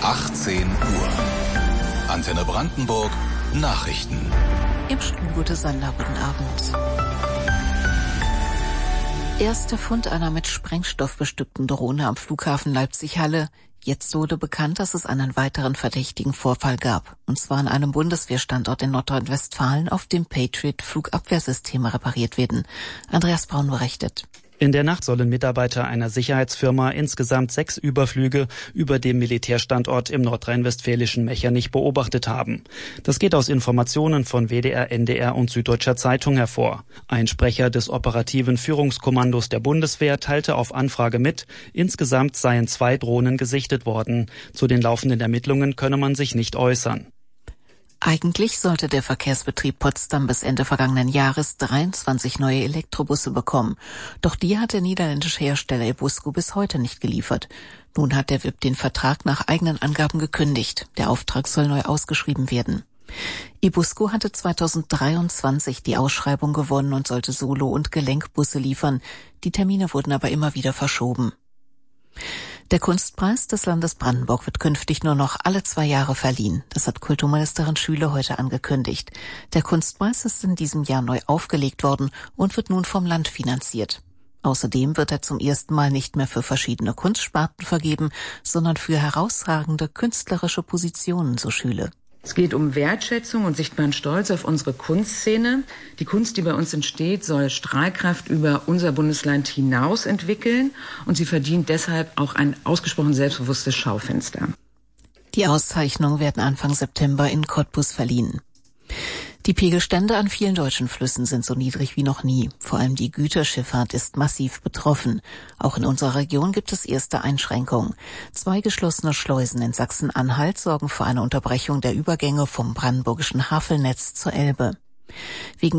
18 Uhr. Antenne Brandenburg, Nachrichten. Im Studio Sander, guten Abend. Erster Fund einer mit Sprengstoff bestückten Drohne am Flughafen Leipzig-Halle. Jetzt wurde bekannt, dass es einen weiteren verdächtigen Vorfall gab. Und zwar an einem Bundeswehrstandort in Nordrhein-Westfalen, auf dem Patriot-Flugabwehrsysteme repariert werden. Andreas Braun berichtet. In der Nacht sollen Mitarbeiter einer Sicherheitsfirma insgesamt 6 Überflüge über dem Militärstandort im nordrhein-westfälischen Mechernich beobachtet haben. Das geht aus Informationen von WDR, NDR und Süddeutscher Zeitung hervor. Ein Sprecher des operativen Führungskommandos der Bundeswehr teilte auf Anfrage mit, insgesamt seien 2 Drohnen gesichtet worden. Zu den laufenden Ermittlungen könne man sich nicht äußern. Eigentlich sollte der Verkehrsbetrieb Potsdam bis Ende vergangenen Jahres 23 neue Elektrobusse bekommen. Doch die hat der niederländische Hersteller Ebusco bis heute nicht geliefert. Nun hat der WIP den Vertrag nach eigenen Angaben gekündigt. Der Auftrag soll neu ausgeschrieben werden. Ebusco hatte 2023 die Ausschreibung gewonnen und sollte Solo- und Gelenkbusse liefern. Die Termine wurden aber immer wieder verschoben. Der Kunstpreis des Landes Brandenburg wird künftig nur noch alle 2 Jahre verliehen. Das hat Kulturministerin Schüle heute angekündigt. Der Kunstpreis ist in diesem Jahr neu aufgelegt worden und wird nun vom Land finanziert. Außerdem wird er zum ersten Mal nicht mehr für verschiedene Kunstsparten vergeben, sondern für herausragende künstlerische Positionen, so Schüle. Es geht um Wertschätzung und sichtbaren Stolz auf unsere Kunstszene. Die Kunst, die bei uns entsteht, soll Strahlkraft über unser Bundesland hinaus entwickeln und sie verdient deshalb auch ein ausgesprochen selbstbewusstes Schaufenster. Die Auszeichnungen werden Anfang September in Cottbus verliehen. Die Pegelstände an vielen deutschen Flüssen sind so niedrig wie noch nie. Vor allem die Güterschifffahrt ist massiv betroffen. Auch in unserer Region gibt es erste Einschränkungen. 2 geschlossene Schleusen in Sachsen-Anhalt sorgen für eine Unterbrechung der Übergänge vom brandenburgischen Havelnetz zur Elbe. Wegen